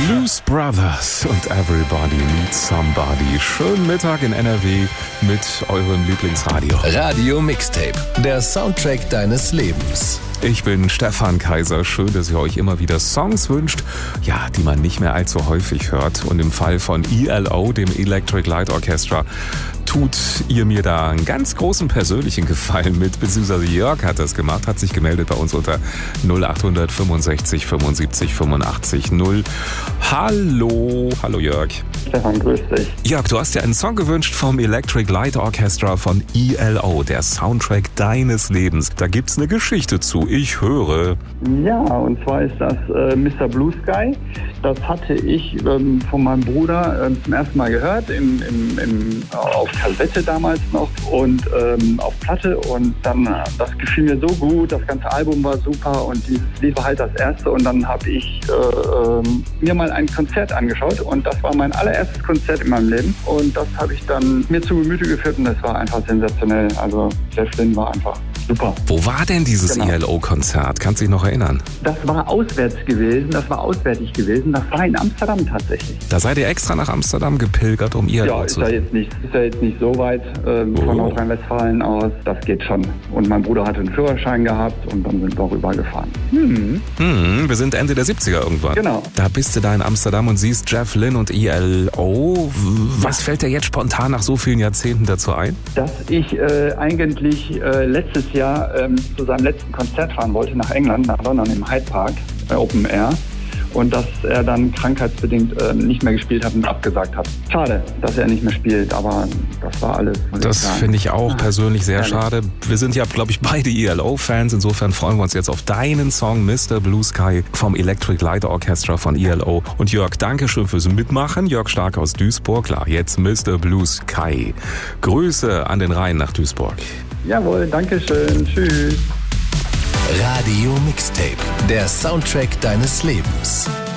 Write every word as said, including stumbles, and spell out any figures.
Blues Brothers und Everybody Needs Somebody. Schönen Mittag in N R W mit eurem Lieblingsradio. Radio Mixtape, der Soundtrack deines Lebens. Ich bin Stefan Kaiser. Schön, dass ihr euch immer wieder Songs wünscht, ja, die man nicht mehr allzu häufig hört. Und im Fall von E L O, dem Electric Light Orchestra, tut ihr mir da einen ganz großen persönlichen Gefallen mit, beziehungsweise Jörg hat das gemacht, hat sich gemeldet bei uns unter null acht fünfundsechzig fünfundsiebzig fünfundachtzig null. Hallo, hallo Jörg. Stefan, grüß dich. Jörg, du hast dir einen Song gewünscht vom Electric Light Orchestra von E L O, der Soundtrack deines Lebens. Da gibt's eine Geschichte zu, ich höre. Ja, und zwar ist das äh, Mister Blue Sky. Das hatte ich ähm, von meinem Bruder äh, zum ersten Mal gehört, im, im, im, auf Kassette damals noch und ähm, auf Platte. Und dann, das gefiel mir so gut, das ganze Album war super und dieses Lied war halt das erste. Und dann habe ich äh, äh, mir mal ein Konzert angeschaut und das war mein allererstes Konzert in meinem Leben. Und das habe ich dann mir zu Gemüte geführt und das war einfach sensationell. Also Jeff Lynne war einfach super. Wo war denn dieses genau. E L O-Konzert? Kannst du dich noch erinnern? Das war auswärts gewesen, das war auswärtig gewesen. Das war in Amsterdam tatsächlich. Da seid ihr extra nach Amsterdam gepilgert, um E L O ja, zu sehen? Ja, ist ja jetzt nicht so weit ähm, oh. von Nordrhein-Westfalen aus. Das geht schon. Und mein Bruder hatte einen Führerschein gehabt und dann sind wir rübergefahren. Hm. Hm, wir sind Ende der siebziger irgendwann. Genau. Da bist du da in Amsterdam und siehst Jeff Lynne und E L O. Was ja. fällt dir jetzt spontan nach so vielen Jahrzehnten dazu ein? Dass ich äh, eigentlich äh, letztes Jahr ähm, zu seinem letzten Konzert fahren wollte nach England, nach London im Hyde Park, äh, Open Air. Und dass er dann krankheitsbedingt äh, nicht mehr gespielt hat und abgesagt hat. Schade, dass er nicht mehr spielt, aber das war alles. Das finde ich auch persönlich sehr Ehrlich. schade. Wir sind ja, glaube ich, beide E L O-Fans. Insofern freuen wir uns jetzt auf deinen Song Mister Blue Sky vom Electric Light Orchestra von E L O. Und Jörg, danke schön fürs Mitmachen. Jörg Stark aus Duisburg. Klar, jetzt Mister Blue Sky. Grüße an den Rhein nach Duisburg. Jawohl, danke schön. Tschüss. Radio Mixtape, der Soundtrack deines Lebens.